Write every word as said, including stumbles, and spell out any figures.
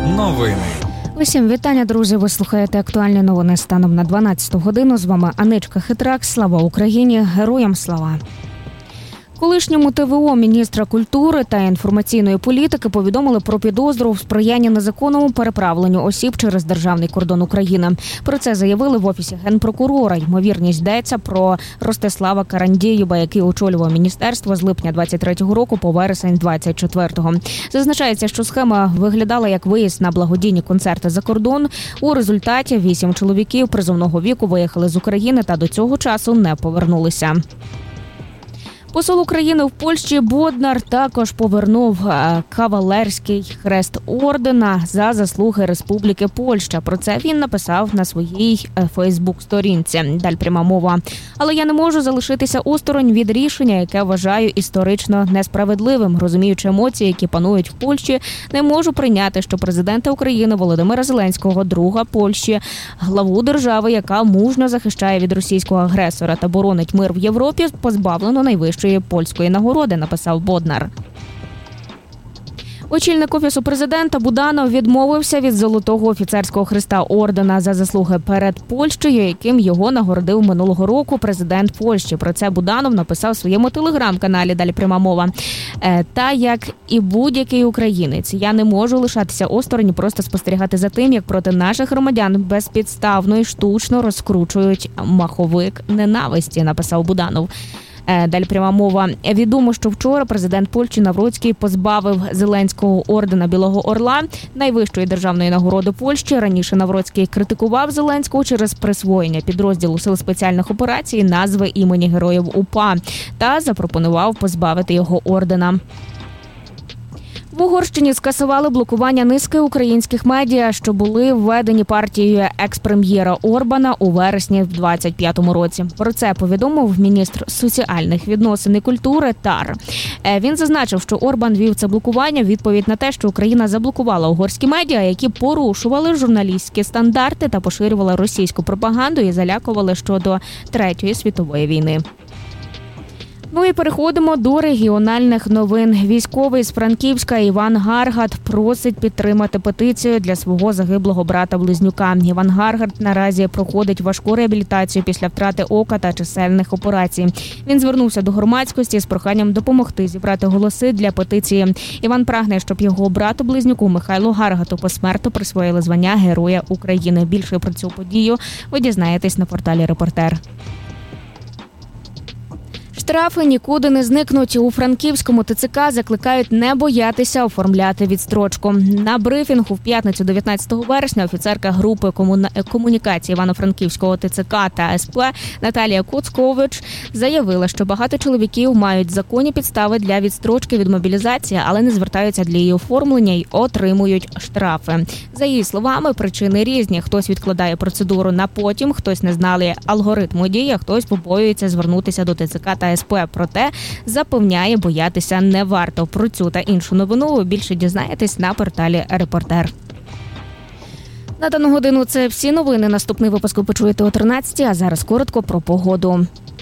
Новини. Усім вітання, друзі. Ви слухаєте актуальні новини станом на дванадцяту годину. З вами Аничка Хитрак. Слава Україні! Героям слава! Колишньому Т В О міністра культури та інформаційної політики повідомили про підозру в сприянні незаконному переправленню осіб через державний кордон України. Про це заявили в Офісі Генпрокурора. Ймовірність йдеться про Ростислава Карандєєва, який очолював міністерство з липня двадцять третього року по вересень двадцять четвертого. Зазначається, що схема виглядала як виїзд на благодійні концерти за кордон. У результаті вісім чоловіків призовного віку виїхали з України та до цього часу не повернулися. Посол України в Польщі Боднар також повернув кавалерський хрест ордена за заслуги Республіки Польща. Про це він написав на своїй фейсбук-сторінці. Далі пряма мова. Але я не можу залишитися осторонь від рішення, яке вважаю історично несправедливим. Розуміючи емоції, які панують в Польщі, не можу прийняти, що президента України Володимира Зеленського, друга Польщі, главу держави, яка мужньо захищає від російського агресора та боронить мир в Європі, позбавлено найвищої польської нагороди, написав Боднар. Очільник Офісу президента Буданов відмовився від Золотого офіцерського хреста ордена за заслуги перед Польщею, яким його нагородив минулого року президент Польщі. Про це Буданов написав в своєму телеграм-каналі, далі пряма мова. Та, як і будь-який українець, я не можу лишатися осторонь і просто спостерігати за тим, як проти наших громадян безпідставно і штучно розкручують маховик ненависті, написав Буданов. Далі пряма мова. Відомо, що вчора президент Польщі Навроцький позбавив Зеленського ордена Білого Орла, найвищої державної нагороди Польщі. Раніше Навроцький критикував Зеленського через присвоєння підрозділу Сил спеціальних операцій назви імені Героїв УПА та запропонував позбавити його ордена. В Угорщині скасували блокування низки українських медіа, що були введені партією екс-прем'єра Орбана у вересні двадцять п'ятому році. Про це повідомив міністр соціальних відносин і культури Тар. Він зазначив, що Орбан вів це блокування в відповідь на те, що Україна заблокувала угорські медіа, які порушували журналістські стандарти та поширювали російську пропаганду і залякували щодо Третьої світової війни. Ну і переходимо до регіональних новин. Військовий з Франківська Іван Гаргат просить підтримати петицію для свого загиблого брата-близнюка. Іван Гаргат наразі проходить важку реабілітацію після втрати ока та чисельних операцій. Він звернувся до громадськості з проханням допомогти зібрати голоси для петиції. Іван прагне, щоб його брату-близнюку Михайлу Гаргату посмертно присвоїли звання Героя України. Більше про цю подію ви дізнаєтесь на порталі «Репортер». Штрафи нікуди не зникнуть. У Франківському Т Ц К закликають не боятися оформляти відстрочку. На брифінгу в п'ятницю дев'ятнадцятого вересня офіцерка групи комунікації Івано-Франківського Т Ц К та С П Наталія Коцкович заявила, що багато чоловіків мають законні підстави для відстрочки від мобілізації, але не звертаються для її оформлення й отримують штрафи. За її словами, причини різні. Хтось відкладає процедуру на потім, хтось не знає алгоритму дії, а хтось побоюється звернутися до Т Ц К та С П. Проте запевняє, боятися не варто. Про цю та іншу новину ви більше дізнаєтесь на порталі «Репортер». На дану годину це всі новини. Наступний випуск ви почуєте о тринадцятій, а зараз коротко про погоду.